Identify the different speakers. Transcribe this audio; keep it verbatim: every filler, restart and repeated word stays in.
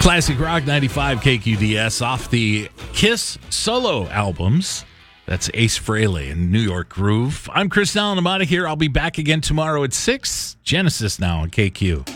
Speaker 1: Classic Rock ninety-five K Q D S off the Kiss solo albums. That's Ace Frehley and New York Groove. I'm Chris Allen. I'm out of here. I'll be back again tomorrow at six. Genesis now on K Q.